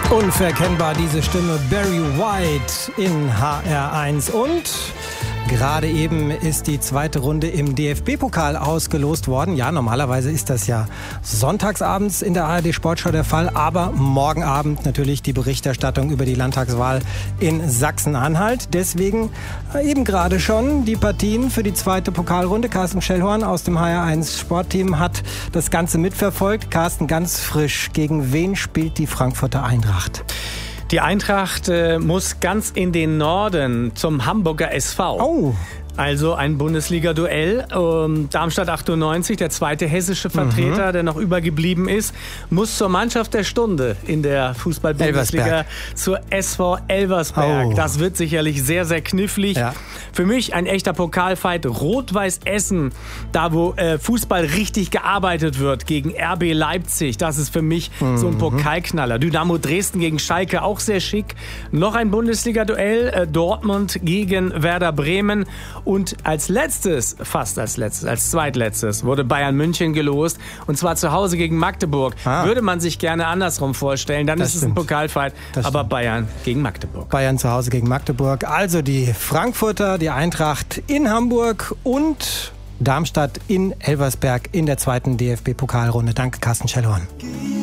Unverkennbar diese Stimme, Barry White in HR1. Und gerade eben ist die zweite Runde im DFB-Pokal ausgelost worden. Ja, normalerweise ist das ja sonntagsabends in der ARD-Sportschau der Fall. Aber morgen Abend natürlich die Berichterstattung über die Landtagswahl in Sachsen-Anhalt. Deswegen eben gerade schon die Partien für die zweite Pokalrunde. Carsten Schellhorn aus dem HR1 Sportteam hat das Ganze mitverfolgt. Carsten, ganz frisch. Gegen wen spielt die Frankfurter Eintracht? Die Eintracht muss ganz in den Norden zum Hamburger SV. Oh. Also ein Bundesliga-Duell. Darmstadt 98, der zweite hessische Vertreter, der noch übergeblieben ist, muss zur Mannschaft der Stunde in der Fußball-Bundesliga zur SV Elversberg. Oh. Das wird sicherlich sehr, sehr knifflig. Ja. Für mich ein echter Pokalfight. Rot-Weiß Essen, da wo Fußball richtig gearbeitet wird, gegen RB Leipzig. Das ist für mich so ein Pokalknaller. Dynamo Dresden gegen Schalke, auch sehr schick. Noch ein Bundesliga-Duell. Dortmund gegen Werder Bremen. Und als zweitletztes, wurde Bayern München gelost. Und zwar zu Hause gegen Magdeburg. Würde man sich gerne andersrum vorstellen. Dann ist es ein Pokalfight. Aber Bayern gegen Magdeburg. Bayern zu Hause gegen Magdeburg. Also die Frankfurter, die Eintracht in Hamburg und Darmstadt in Elversberg in der zweiten DFB-Pokalrunde. Danke, Carsten Schellhorn.